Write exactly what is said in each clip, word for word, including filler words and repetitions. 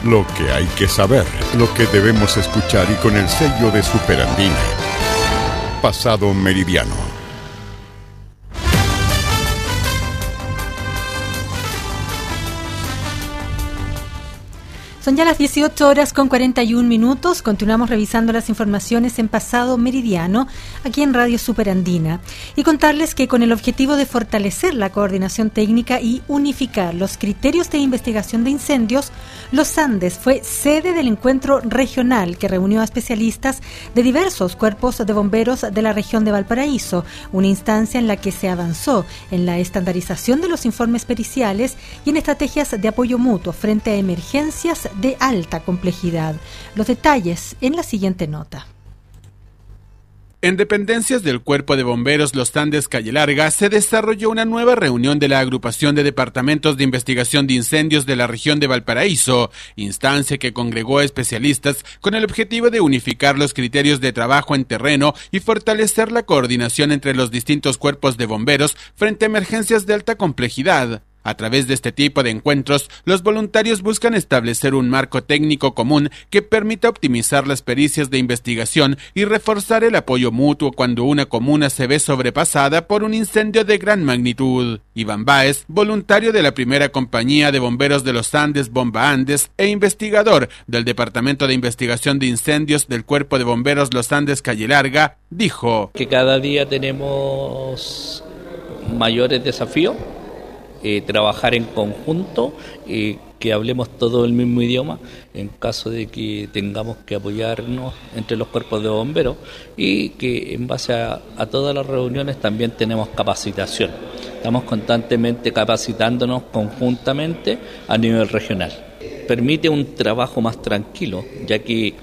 Lo que hay que saber, lo que debemos escuchar y con el sello de Superandina. Pasado Meridiano. Son ya las dieciocho horas con cuarenta y un minutos. Continuamos revisando las informaciones en Pasado Meridiano, aquí en Radio Superandina. Y contarles que con el objetivo de fortalecer la coordinación técnica y unificar los criterios de investigación de incendios, Los Andes fue sede del encuentro regional que reunió a especialistas de diversos cuerpos de bomberos de la región de Valparaíso, una instancia en la que se avanzó en la estandarización de los informes periciales y en estrategias de apoyo mutuo frente a emergencias de alta complejidad. Los detalles en la siguiente nota. En dependencias del Cuerpo de Bomberos Los Andes Calle Larga se desarrolló una nueva reunión de la Agrupación de Departamentos de Investigación de Incendios de la región de Valparaíso, instancia que congregó a especialistas con el objetivo de unificar los criterios de trabajo en terreno y fortalecer la coordinación entre los distintos cuerpos de bomberos frente a emergencias de alta complejidad. A través de este tipo de encuentros, los voluntarios buscan establecer un marco técnico común que permita optimizar las pericias de investigación y reforzar el apoyo mutuo cuando una comuna se ve sobrepasada por un incendio de gran magnitud. Iván Báez, voluntario de la primera compañía de bomberos de los Andes, Bomba Andes, e investigador del Departamento de Investigación de Incendios del Cuerpo de Bomberos Los Andes Calle Larga, dijo que cada día tenemos mayores desafíos. Eh, trabajar en conjunto, eh, que hablemos todo el mismo idioma en caso de que tengamos que apoyarnos entre los cuerpos de bomberos y que en base a, a todas las reuniones también tenemos capacitación. Estamos constantemente capacitándonos conjuntamente a nivel regional. Permite un trabajo más tranquilo, ya que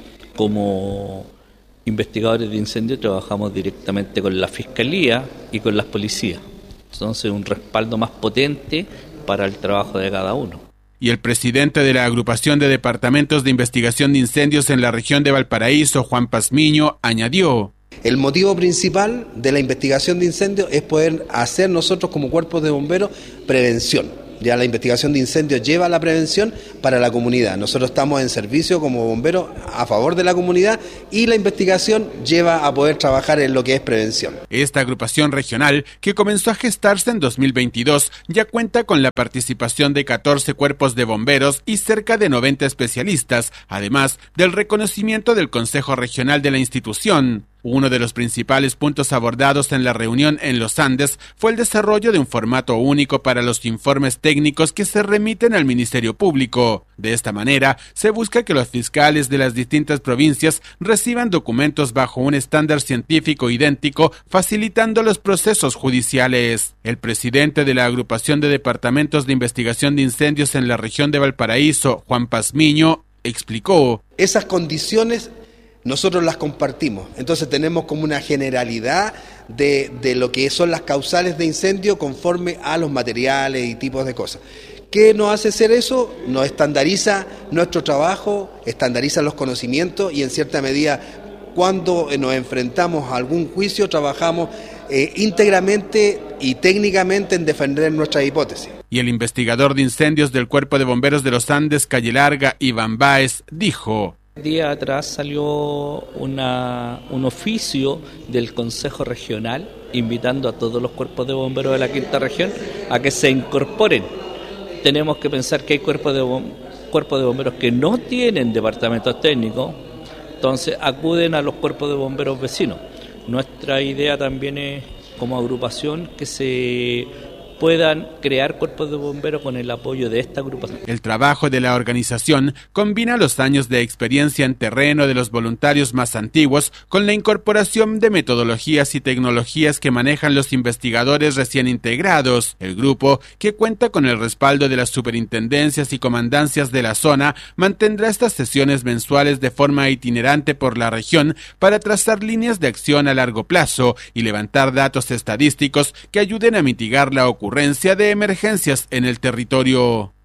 como investigadores de incendios trabajamos directamente con la Fiscalía y con las policías. Entonces, un respaldo más potente para el trabajo de cada uno. Y el presidente de la Agrupación de Departamentos de Investigación de Incendios en la región de Valparaíso, Juan Pazmiño, añadió: el motivo principal de la investigación de incendios es poder hacer nosotros como cuerpos de bomberos prevención. Ya la investigación de incendios lleva a la prevención para la comunidad. Nosotros estamos en servicio como bomberos a favor de la comunidad y la investigación lleva a poder trabajar en lo que es prevención. Esta agrupación regional, que comenzó a gestarse en dos mil veintidós, ya cuenta con la participación de catorce cuerpos de bomberos y cerca de noventa especialistas, además del reconocimiento del Consejo Regional de la institución. Uno de los principales puntos abordados en la reunión en Los Andes fue el desarrollo de un formato único para los informes técnicos que se remiten al Ministerio Público. De esta manera, se busca que los fiscales de las distintas provincias reciban documentos bajo un estándar científico idéntico, facilitando los procesos judiciales. El presidente de la Agrupación de Departamentos de Investigación de Incendios en la región de Valparaíso, Juan Pazmiño, explicó: esas condiciones nosotros las compartimos, entonces tenemos como una generalidad de, de lo que son las causales de incendio conforme a los materiales y tipos de cosas. ¿Qué nos hace hacer eso? Nos estandariza nuestro trabajo, estandariza los conocimientos y en cierta medida cuando nos enfrentamos a algún juicio trabajamos eh, íntegramente y técnicamente en defender nuestra hipótesis. Y el investigador de incendios del Cuerpo de Bomberos de los Andes Calle Larga, Iván Báez, dijo: día atrás salió una, un oficio del Consejo Regional invitando a todos los cuerpos de bomberos de la quinta región a que se incorporen. Tenemos que pensar que hay cuerpos de, bom- cuerpos de bomberos que no tienen departamentos técnicos, entonces acuden a los cuerpos de bomberos vecinos. Nuestra idea también es, como agrupación, que se puedan crear cuerpos de bomberos con el apoyo de esta agrupación. El trabajo de la organización combina los años de experiencia en terreno de los voluntarios más antiguos con la incorporación de metodologías y tecnologías que manejan los investigadores recién integrados. El grupo, que cuenta con el respaldo de las superintendencias y comandancias de la zona, mantendrá estas sesiones mensuales de forma itinerante por la región para trazar líneas de acción a largo plazo y levantar datos estadísticos que ayuden a mitigar la ocurrencia de emergencias en el territorio.